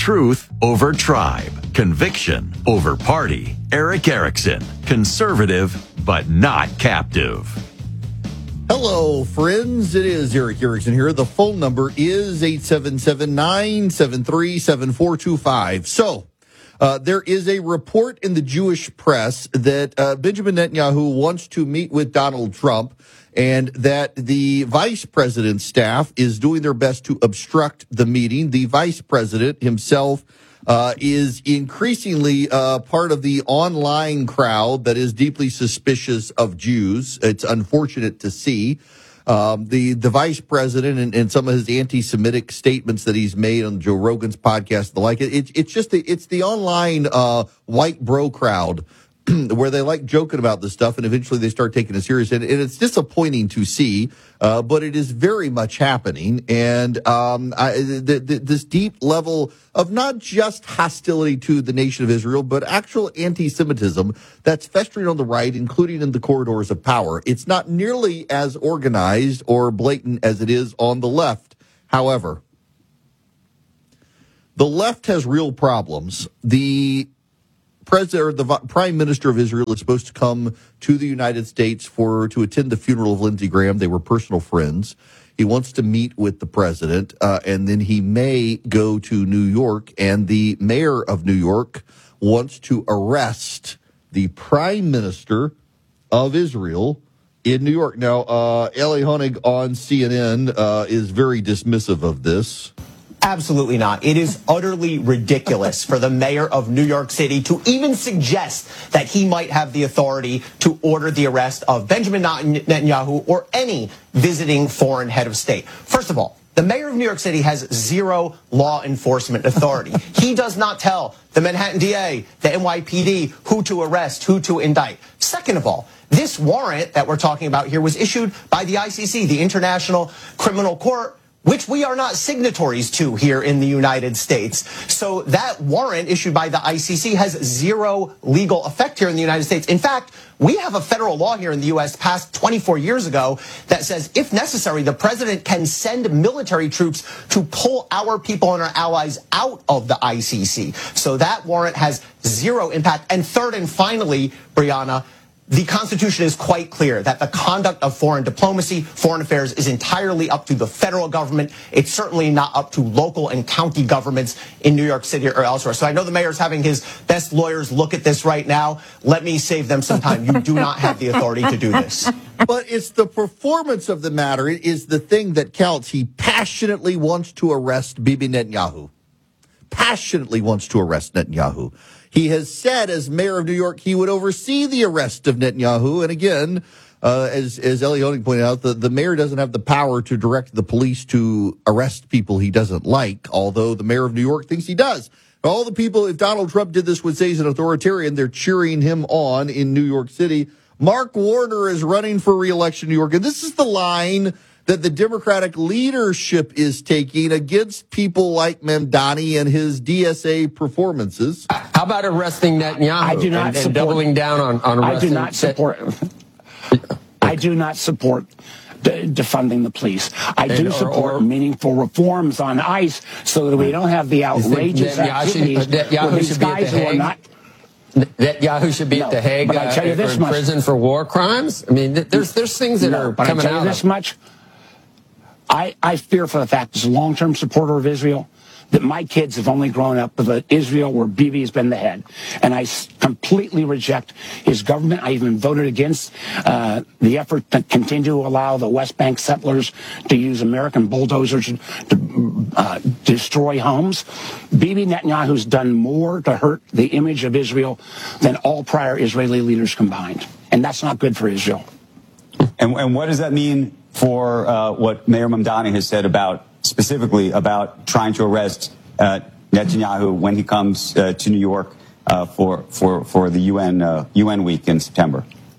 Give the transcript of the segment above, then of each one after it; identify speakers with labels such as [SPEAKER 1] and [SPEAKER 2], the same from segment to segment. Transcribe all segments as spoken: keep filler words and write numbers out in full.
[SPEAKER 1] Truth over tribe. Conviction over party. Erick Erickson. Conservative, but not captive.
[SPEAKER 2] Hello, friends. It is Erick Erickson here. The phone number is eight seven seven, nine seven three, seven four two five. So, uh, there is a report in the Jewish press that uh, Benjamin Netanyahu wants to meet with Donald Trump, and that the vice president's staff is doing their best to obstruct the meeting. The vice president himself uh, is increasingly uh, part of the online crowd that is deeply suspicious of Jews. It's unfortunate to see. Um, the, the vice president and, and some of his anti-Semitic statements that he's made on Joe Rogan's podcast, the like, it, it's just the, it's the online uh, white bro crowd where they like joking about this stuff, and eventually they start taking it serious. And, and it's disappointing to see, uh, but it is very much happening. And um, I, the, the, this deep level of not just hostility to the nation of Israel, but actual anti-Semitism that's festering on the right, including in the corridors of power. It's not nearly as organized or blatant as it is on the left. However, the left has real problems. The President or the Prime Minister of Israel is supposed to come to the United States for to attend the funeral of Lindsey Graham. They were personal friends. He wants to meet with the president, uh, and then he may go to New York. And the mayor of New York wants to arrest the Prime Minister of Israel in New York. Now, uh, Eli Honig on C N N uh, is very dismissive of this.
[SPEAKER 3] Absolutely not. It is utterly ridiculous for the mayor of New York City to even suggest that he might have the authority to order the arrest of Benjamin Netanyahu or any visiting foreign head of state. First of all, the mayor of New York City has zero law enforcement authority. He does not tell the Manhattan D A, the N Y P D, who to arrest, who to indict. Second of all, this warrant that we're talking about here was issued by the I C C, the International Criminal Court, which we are not signatories to here in the United States. So that warrant issued by the I C C has zero legal effect here in the United States. In fact, we have a federal law here in the U S passed twenty-four years ago that says, if necessary, the president can send military troops to pull our people and our allies out of the I C C. So that warrant has zero impact. And third and finally, Brianna, the Constitution is quite clear that the conduct of foreign diplomacy, foreign affairs, is entirely up to the federal government. It's certainly not up to local and county governments in New York City or elsewhere. So I know the mayor's having his best lawyers look at this right now. Let me save them some time. You do not have the authority to do this.
[SPEAKER 2] But it's the performance of the matter. It is the thing that counts. He passionately wants to arrest Bibi Netanyahu. Passionately wants to arrest Netanyahu. He has said, as mayor of New York, he would oversee the arrest of Netanyahu. And again, uh, as as Eli Honig pointed out, the, the mayor doesn't have the power to direct the police to arrest people he doesn't like, although the mayor of New York thinks he does. All the people, if Donald Trump did this, would say he's an authoritarian. They're cheering him on in New York City. Mark Warner is running for re-election in New York. And this is the line that the Democratic leadership is taking against people like Mamdani and his D S A performances.
[SPEAKER 4] How about arresting Netanyahu
[SPEAKER 5] I do not
[SPEAKER 4] and,
[SPEAKER 5] support,
[SPEAKER 4] and doubling down on, on arresting?
[SPEAKER 5] I do not support. I do not support de- defunding the police. I do
[SPEAKER 4] and, or,
[SPEAKER 5] support
[SPEAKER 4] or,
[SPEAKER 5] meaningful reforms on ICE so that we don't have the outrageous activities with these guys who are not.
[SPEAKER 4] Netanyahu should be no, at the Hague
[SPEAKER 5] but I tell you
[SPEAKER 4] uh,
[SPEAKER 5] this
[SPEAKER 4] in
[SPEAKER 5] much.
[SPEAKER 4] prison for war crimes. I mean, there's there's things that
[SPEAKER 5] no,
[SPEAKER 4] are
[SPEAKER 5] but
[SPEAKER 4] coming
[SPEAKER 5] I tell you
[SPEAKER 4] out
[SPEAKER 5] this
[SPEAKER 4] of
[SPEAKER 5] much. I, I fear for the fact, as a long-term supporter of Israel, that my kids have only grown up with Israel where Bibi has been the head. And I completely reject his government. I even voted against uh, the effort to continue to allow the West Bank settlers to use American bulldozers to uh, destroy homes. Bibi Netanyahu's done more to hurt the image of Israel than all prior Israeli leaders combined. And that's not good for Israel.
[SPEAKER 6] And, and what does that mean for uh, what Mayor Mamdani has said about, specifically about trying to arrest uh, Netanyahu when he comes uh, to New York uh, for, for, for the U N, uh, U N week in September?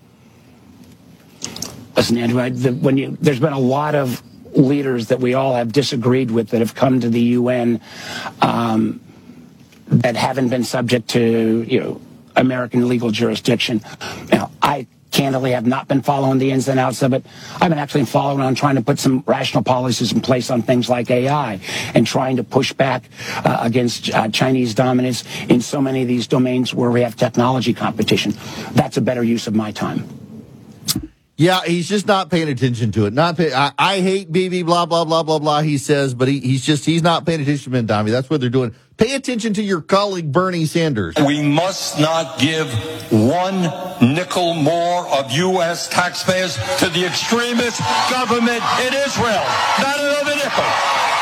[SPEAKER 5] Listen, Andrew, I, the, when you, there's been a lot of leaders that we all have disagreed with that have come to the U N um, that haven't been subject to, you know, American legal jurisdiction. You know, I candidly have not been following the ins and outs of it. I've been actually following on trying to put some rational policies in place on things like A I and trying to push back uh, against uh, Chinese dominance in so many of these domains where we have technology competition. That's a better use of my time.
[SPEAKER 2] Yeah, he's just not paying attention to it. Not pay, I, I hate Bibi, blah, blah, blah, blah, blah, he says, but he, he's just, he's not paying attention to Mamdani. That's what they're doing. Pay attention to your colleague, Bernie Sanders.
[SPEAKER 7] We must not give one nickel more of U S taxpayers to the extremist government in Israel. Not another nickel.